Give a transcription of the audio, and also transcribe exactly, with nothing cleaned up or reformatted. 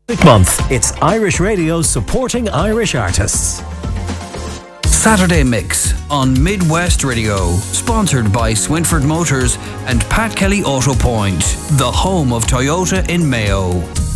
Month. It's Irish Radio supporting Irish artists. Saturday Mix on Midwest Radio, sponsored by Swinford Motors and Pat Kelly Auto Point, the home of Toyota in Mayo.